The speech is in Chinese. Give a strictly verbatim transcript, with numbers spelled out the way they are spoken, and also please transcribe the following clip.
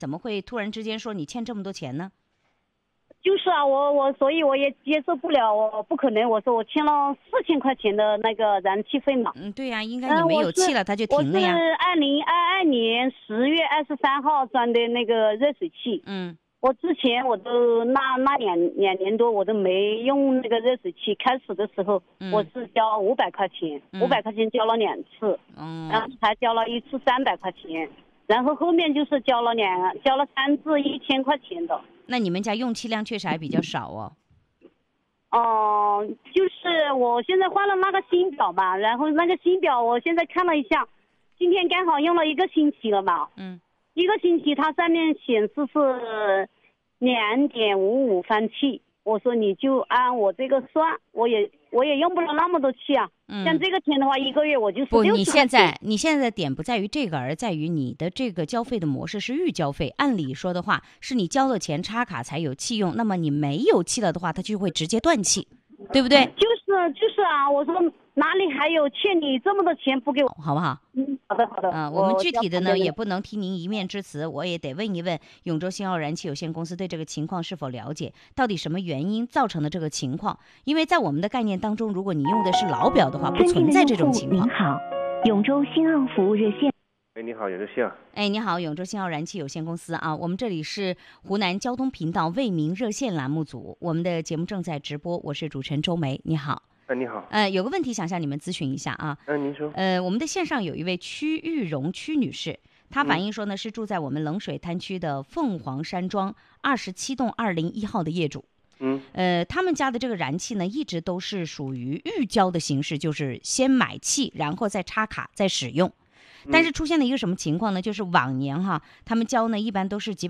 怎么会突然之间说你欠这么多钱呢？ 就是啊，我我所以我也接受不了，我不可能，我说我欠了四千块钱的那个燃气费嘛。 嗯，对呀、啊，应该你没有气了，他就停了呀。 我是二零二二年十月二十三号装的那个热水器。 嗯， 我之前我都那那两两年多我都没用那个热水器，开始的时候、嗯、我是交五百块钱，五百、嗯、块钱交了两次，嗯，然后才交了一次三百块钱，然后后面就是交了两交了三次一千块钱的。 那你们家用气量确实还比较少哦。 哦、呃，就是我现在换了那个新表嘛，然后那个新表我现在看了一下，今天刚好用了一个星期了嘛，嗯，一个星期它上面显示是两点五五方气，我说你就按我这个算，我也我也用不了那么多气啊。嗯，像这个钱的话，一个月我就是不，你现在你现在的点不在于这个，而在于你的这个交费的模式是预交费。按理说的话，是你交了钱插卡才有气用，那么你没有气了的话，它就会直接断气，对不对？ 就是就是啊，我说哪里还有欠你这么多钱不给我， 好不好？ 嗯，好的好的。 啊、呃，我们具体的呢也不能听您一面之词，我也得问一问永州新奥燃气有限公司对这个情况是否了解，到底什么原因造成的这个情况？因为在我们的概念当中，如果你用的是老表的话，不存在这种情况。 您好，永州新奥服务热线。 哎，你好，永州新奥。 哎，你好，永州新奥燃气有限公司啊，我们这里是湖南交通频道为民热线栏目组，我们的节目正在直播，我是主持人周梅，你好。 哎，你好。 呃，有个问题想向你们咨询一下啊。 嗯、呃，您说。 呃，我们的线上有一位屈玉荣屈女士，她反映说呢、嗯、是住在我们冷水滩区的凤凰山庄二十七栋二零一号的业主。 嗯。 呃，他们家的这个燃气呢，一直都是属于预交的形式，就是先买气，然后再插卡再使用。但是出现了一个什么情况呢？就是往年哈，他们交呢一般都是几